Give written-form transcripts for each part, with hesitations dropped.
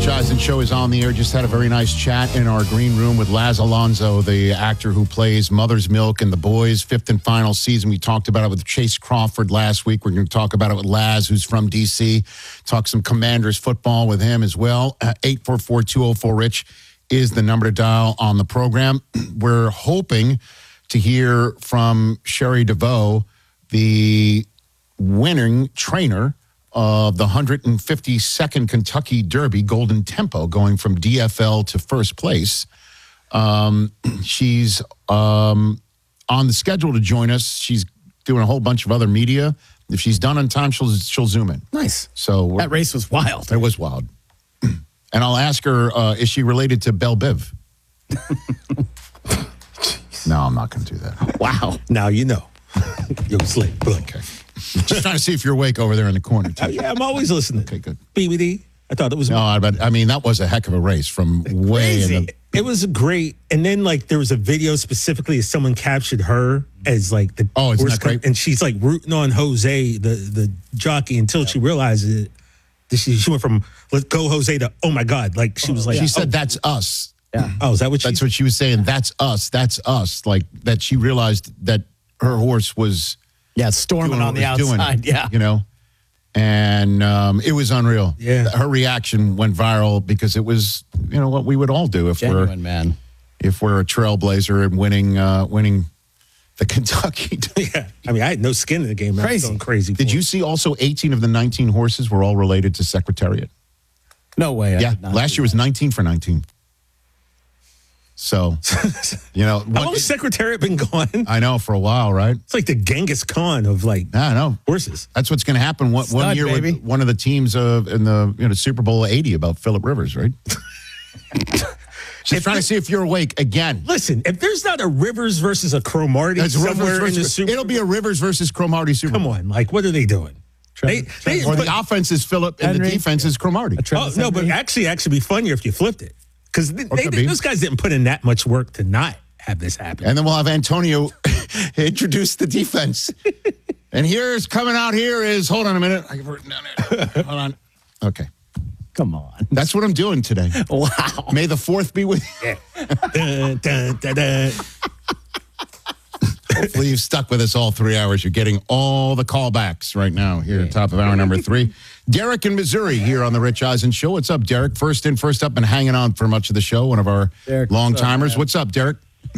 Eisen Show is on the air. Just had a very nice chat in our green room with Laz Alonso, the actor who plays Mother's Milk in The Boys' fifth and final season. We talked about it with Chase Crawford last week. We're going to talk about it with Laz, who's from D.C., talk some Commanders football with him as well. 844-204-RICH is the number to dial on the program. We're hoping to hear from Sherry DeVoe, the winning trainer of the 152nd Kentucky Derby Golden Tempo, going from DFL to first place. She's on the schedule to join us. She's doing a whole bunch of other media. If she's done on time, she'll zoom in. Nice. So that race was wild. It was wild. And I'll ask her, is she related to Belle Biv? No, I'm not going to do that. Wow. Now you know. Yo, Slick. Okay. Just trying to see if you're awake over there in the corner. Yeah, I'm always listening. Okay, good. BBD. I thought it was. No, but I mean, that was a heck of a race from way in the. It was great. And then, like, there was a video specifically as someone captured her as, like, the. Oh, isn't that great? And she's, like, rooting on Jose, the jockey, until she realizes it. She went from, let's go, Jose, to, oh, my God. Like, she was like. She said, that's us. Yeah. Oh, is that what she That's what she was saying. That's us. That's us. Like, that she realized that her horse was. Yeah, storming on the outside. Yeah. You know? And it was unreal. Yeah. Her reaction went viral because it was, you know, what we would all do if Genuine, man. if we're a trailblazer and winning the Kentucky. Yeah. I mean, I had no skin in the game. I was going crazy. Did you see also 18 of the 19 horses were all related to Secretariat? No way. Yeah. Last year was 19 for 19. So, you know. How long has Secretariat been gone? I know, for a while, right? It's like the Genghis Khan of, like, I know. horses. That's what's going to happen one year baby. with one of the teams in the Super Bowl 80 about Phillip Rivers, right? Just trying to see if you're awake again. Listen, if there's not a Rivers versus a Cromartie somewhere in the Super It'll be a Rivers versus Cromartie Super Bowl. Come on, like, what are they doing? Or the offense is Phillip and the defense is Cromartie. Oh, no, but actually be funnier if you flipped it. Because those guys didn't put in that much work to not have this happen. And then we'll have Antonio introduce the defense. And coming out here is, hold on a minute. I can write it down here. Hold on. Okay. Come on. That's what I'm doing today. Wow. May the 4th be with you. Dun, dun, dun, dun. Hopefully you've stuck with us all 3 hours. You're getting all the callbacks right now here at top of hour number 3. Derek in Missouri here on the Rich Eisen Show. What's up, Derek? First in, first up, and hanging on for much of the show. One of our long-timers. What's up, Derek?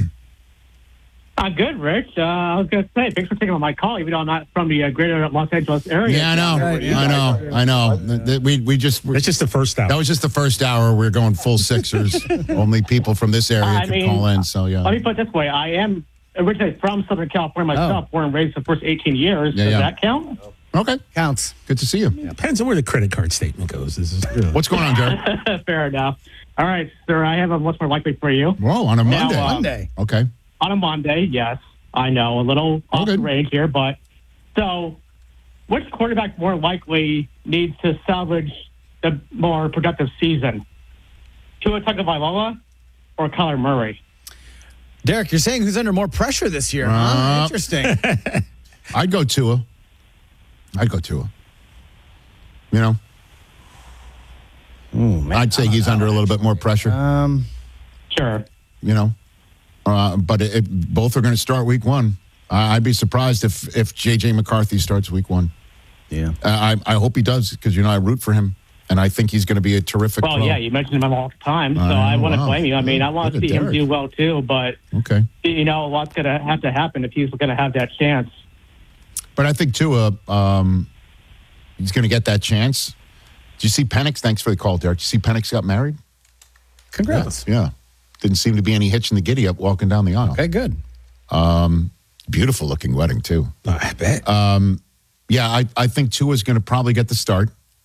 Good, Rich. I was going to say, thanks for taking my call, even though I'm not from the greater Los Angeles area. Yeah, I know. We just... That's just the first hour. That was just the first hour. We're going full Sixers. Only people from this area can call in, so yeah. Let me put it this way. I am originally from Southern California myself, born and raised the first 18 years. Does that count? Okay. Counts. Good to see you. Yeah, depends on where the credit card statement goes. What's going on, Derek? Fair enough. All right, sir, I have a much more likely for you. Whoa, on a Monday. Monday. Okay. On a Monday, yes. I know, a little off the range here, but so which quarterback more likely needs to salvage the more productive season? Tua Tagovailoa or Kyler Murray? Derek, you're saying who's under more pressure this year, huh? Interesting. I'd go Tua. You know? Ooh, man. I'd say he's under a little bit more pressure. Sure. You know? But both are going to start week 1. I'd be surprised if J.J. McCarthy starts week 1. Yeah. I hope he does because, I root for him. And I think he's going to be a terrific Well, pro. yeah, you mentioned him all the time, so I wouldn't blame you. I mean, I want to see him do well, too, but, okay. A lot's going to have to happen if he's going to have that chance. But I think Tua, he's going to get that chance. Did you see Penix? Thanks for the call, Derek. Did you see Penix got married? Congrats. Yeah. Didn't seem to be any hitch in the giddy up walking down the aisle. Okay, good. Beautiful looking wedding, too. I bet. Yeah, I think Tua's going to probably get the start.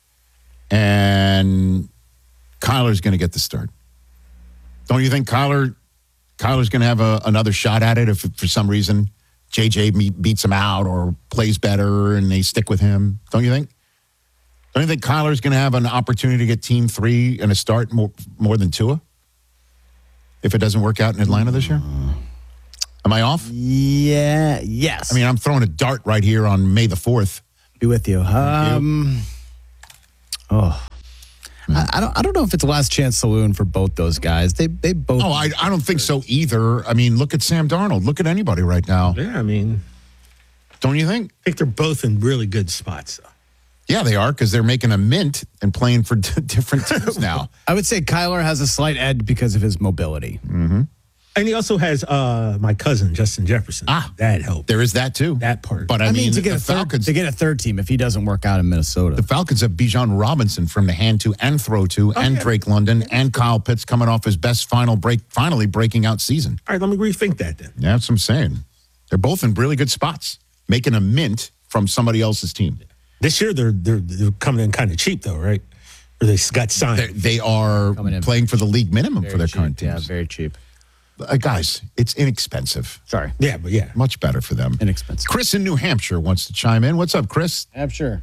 And Kyler's going to get the start. Don't you think Kyler's going to have another shot at it if for some reason JJ beats him out or plays better and they stick with him? Don't you think? Don't you think Kyler's going to have an opportunity to get team 3 and a start more than Tua? If it doesn't work out in Atlanta this year? Am I off? Yeah, yes. I mean, I'm throwing a dart right here on May the 4th. Be with you. I I don't know if it's a last chance saloon for both those guys. They both. Oh, I don't think so either. I mean, look at Sam Darnold. Look at anybody right now. Yeah, I mean, don't you think? I think they're both in really good spots, though. Yeah, they are because they're making a mint and playing for different teams now. I would say Kyler has a slight edge because of his mobility. Mm-hmm. And he also has my cousin, Justin Jefferson. That helped. There is that too. That part. But I mean to get Falcons, to get a third team if he doesn't work out in Minnesota. The Falcons have Bijan Robinson from the hand to and throw to, and Drake London and Kyle Pitts coming off his best finally breaking out season. All right, let me rethink that then. Yeah, that's what I'm saying. They're both in really good spots, making a mint from somebody else's team. This year they're coming in kind of cheap though, right? Or they got signed. They are playing for the league minimum for their cheap, current teams. Yeah, very cheap. Guys, it's inexpensive. Sorry. Yeah, but yeah. Much better for them. Inexpensive. Chris in New Hampshire wants to chime in. What's up, Chris? Sure.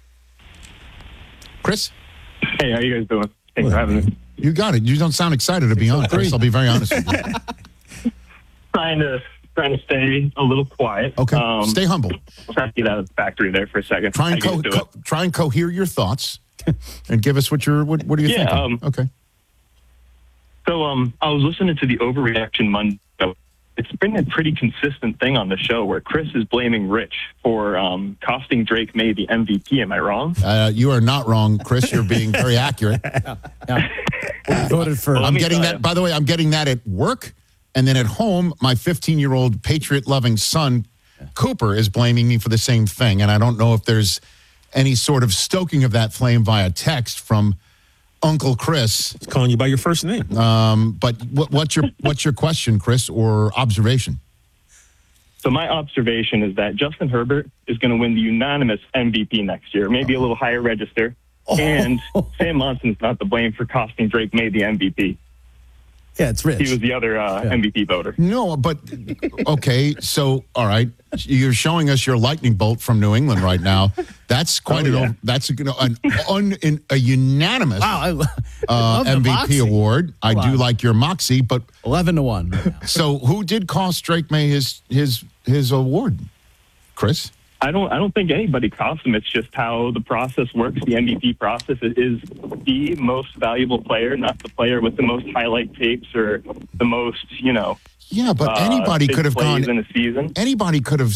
Chris? Hey, how you guys doing? Thanks for having me. You got it. You don't sound excited to be on, Chris. I'll be very honest with you. Trying to stay a little quiet. Okay. Stay humble. Trying to get out of the factory there for a second. Try and cohere your thoughts and give us what are you thinking? Okay. So I was listening to the Overreaction Monday. It's been a pretty consistent thing on the show where Chris is blaming Rich for costing Drake May the MVP. Am I wrong? You are not wrong, Chris. You're being very accurate. Voted for. I'm getting that. By the way, I'm getting that at work, and then at home, my 15-year-old patriot-loving son, Cooper, is blaming me for the same thing. And I don't know if there's any sort of stoking of that flame via text from Uncle Chris. He's calling you by your first name. But what's your question, Chris, or observation? So my observation is that Justin Herbert is going to win the unanimous MVP next year, maybe a little higher register. And Sam Monson's not to blame for costing Drake May the MVP. Yeah, it's Rich. He was the other MVP voter. No, but okay. So, all right, you're showing us your lightning bolt from New England right now. That's quite that's a unanimous MVP award. I do like your moxie, but 11-1. Right now. So, who did cost Drake May his award, Chris? I don't think anybody costs him. It's just how the process works. The MVP process is the most valuable player, not the player with the most highlight tapes or the most, Yeah, but anybody could have gone in a season. Anybody could have,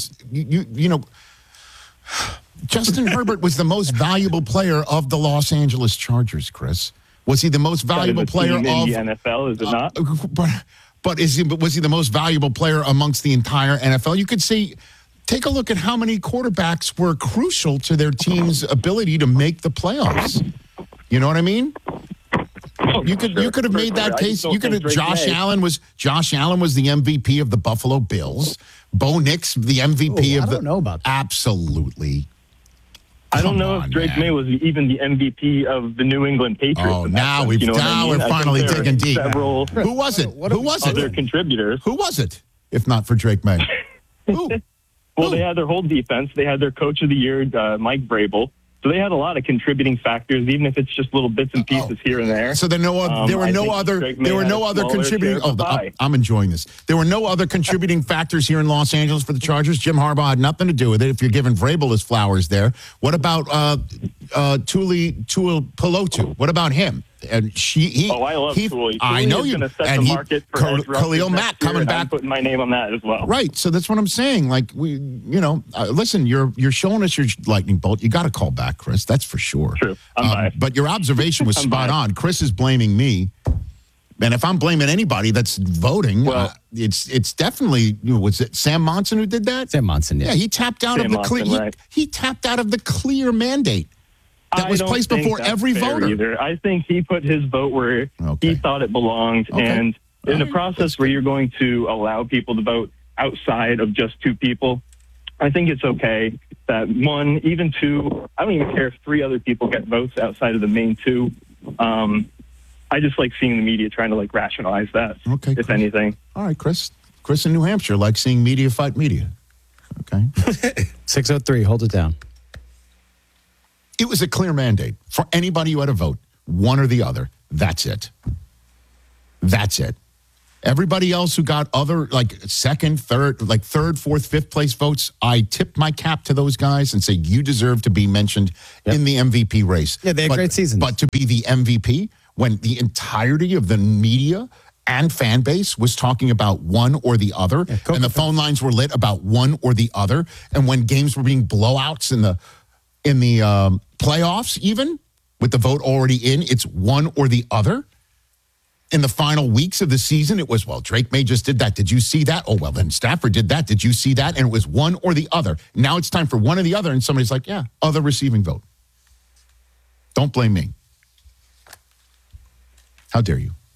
Justin Herbert was the most valuable player of the Los Angeles Chargers, Chris. Was he the most valuable player of the NFL? Is it not? But was he the most valuable player amongst the entire NFL? You could say. Take a look at how many quarterbacks were crucial to their team's ability to make the playoffs. You know what I mean? You could have made that case. You could have. Josh Allen was the MVP of the Buffalo Bills. Bo Nix the MVP of the. I don't know about that. Absolutely. I don't know if Drake May was even the MVP of the New England Patriots. Oh, now we're finally digging deep. Who was it? Who was it? Other contributors. Who was it? If not for Drake May. Who? Well, they had their whole defense. They had their coach of the year, Mike Vrabel. So they had a lot of contributing factors, even if it's just little bits and pieces here and there. So there were no other contributing. I'm enjoying this. There were no other contributing factors here in Los Angeles for the Chargers. Jim Harbaugh had nothing to do with it. If you're giving Vrabel his flowers there, what about Tuli Pelotu? What about him? And I love Tuli. I know you. And Khalil Mack coming back. I'm putting my name on that as well. Right. So that's what I'm saying. Like listen, you're showing us your lightning bolt. You got to call back, Chris. That's for sure. True. I'm biased. But your observation was spot on. Chris is blaming me. And if I'm blaming anybody that's voting, it's definitely was it Sam Monson who did that? Sam Monson, yeah. He tapped out of the clear. He tapped out of the clear mandate that was placed before every voter. Either. I think he put his vote where he thought it belonged, and in a process where you're going to allow people to vote outside of just two people, I think it's okay that one, even two. I don't even care if three other people get votes outside of the main two. I just like seeing the media trying to rationalize that. Okay, if anything. All right, Chris. Chris in New Hampshire likes seeing media fight media. Okay. 603. Hold it down. It was a clear mandate for anybody who had a vote, one or the other. That's it. That's it. Everybody else who got other, like second, third, fourth, fifth place votes, I tip my cap to those guys and say, you deserve to be mentioned in the MVP race. Yeah, they had great seasons. But to be the MVP when the entirety of the media and fan base was talking about one or the other, and the phone lines were lit about one or the other, and when games were being blowouts in the playoffs, even with the vote already in, it's one or the other. In the final weeks of the season, it was, well, Drake May just did that. Did you see that? Oh, well, then Stafford did that. Did you see that? And it was one or the other. Now it's time for one or the other, and somebody's like, yeah, other receiving vote. Don't blame me. How dare you?